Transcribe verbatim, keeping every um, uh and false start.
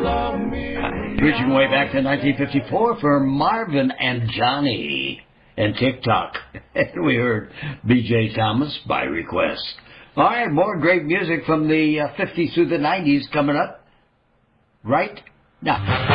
Reaching way back to nineteen fifty-four for Marvin and Johnny and TikTok. And we heard B J Thomas by request. All right, more great music from the uh, fifties through the nineties coming up right now.